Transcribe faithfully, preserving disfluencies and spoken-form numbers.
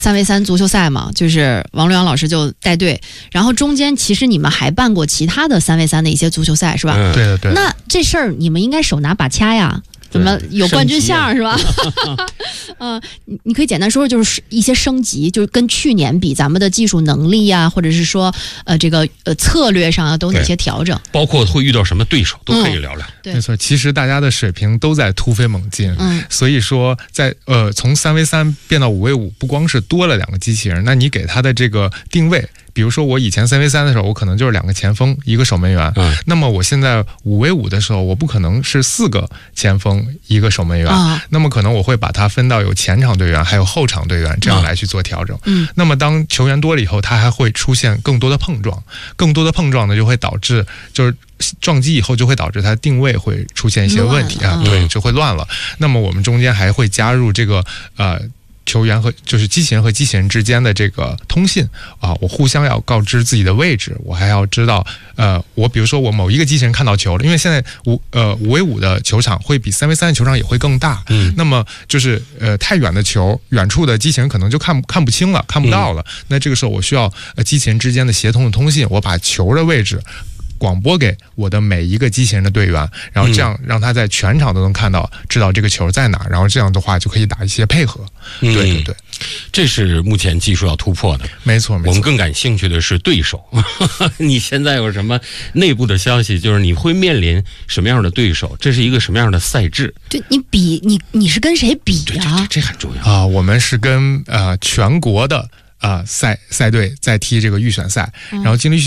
三 v 三足球赛嘛，就是王璐阳老师就带队，然后中间其实你们还办过其他的三 v 三的一些足球赛是吧？ 嗯、 对的对的。 那这事儿你们应该手拿把掐呀。怎么有冠军相是吧？嗯、呃，你你可以简单说说，就是一些升级，就是跟去年比，咱们的技术能力呀、啊，或者是说呃这个呃策略上啊，都有哪些调整？ 包括会遇到什么对手，都可以聊聊。 嗯、对， 没错，其实大家的水平都在突飞猛进。 嗯， 所以说在呃从三 v 三变到五 v 五，不光是多了两个机器人，那你给它的这个定位。比如说我以前三 v 三的时候，我可能就是两个前锋一个守门员， 嗯， 那么我现在五 v 五的时候，我不可能是四个前锋一个守门员， 啊、 那么可能我会把它分到有前场队员还有后场队员，这样来去做调整。 嗯， 那么当球员多了以后，它还会出现更多的碰撞，更多的碰撞呢就会导致就是撞击以后就会导致它定位会出现一些问题啊，对，就会乱了。那么我们中间还会加入这个呃。球员和就是机器人和机器人之间的这个通信啊，我互相要告知自己的位置，我还要知道，呃，我比如说我某一个机器人看到球了，因为现在五呃五 v 五的球场会比三 v 三的球场也会更大， 嗯， 那么就是呃太远的球，远处的机器人可能就看看不清了，看不到了，嗯、那这个时候我需要呃机器人之间的协同的通信，我把球的位置广播给我的每一个机器人的队员，然后这样让他在全场都能看到，知道这个球在哪，然后这样的话就可以打一些配合。 嗯、 对对对， 这是目前技术要突破的。 没错没错。 我们更感兴趣的是对手。你现在有什么内部的消息？就是你会面临什么样的对手？这是一个什么样的赛制？ 对，你比你你是跟谁比呀、啊？ 这很重要啊！我们是跟呃全国的啊、呃、赛赛队在踢这个预选赛，然后经历预选。